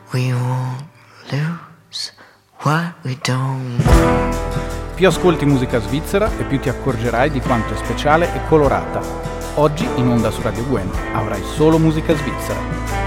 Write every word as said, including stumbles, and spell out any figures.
we won't lose what we don't know. Più ascolti musica svizzera e più ti accorgerai di quanto è speciale e colorata. Oggi in onda su Radio Gwen avrai solo musica svizzera.